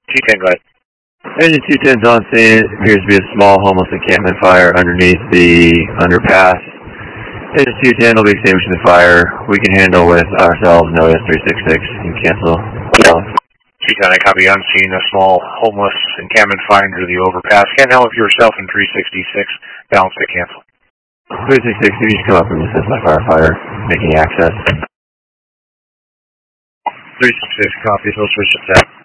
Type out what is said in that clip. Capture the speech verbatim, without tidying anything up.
two ten, go ahead. Engine two ten's on scene. It appears to be a small homeless encampment fire underneath the underpass. Engine two ten will be extinguishing the fire. We can handle with ourselves, no S three sixty-six. You can cancel. two ten, I copy. On scene, a small homeless encampment fire under the overpass. Can't help yourself in three sixty-six. Balance to cancel. three sixty-six, you just come up and assist my firefighter making access. three sixty-six, copy. He'll switch to that.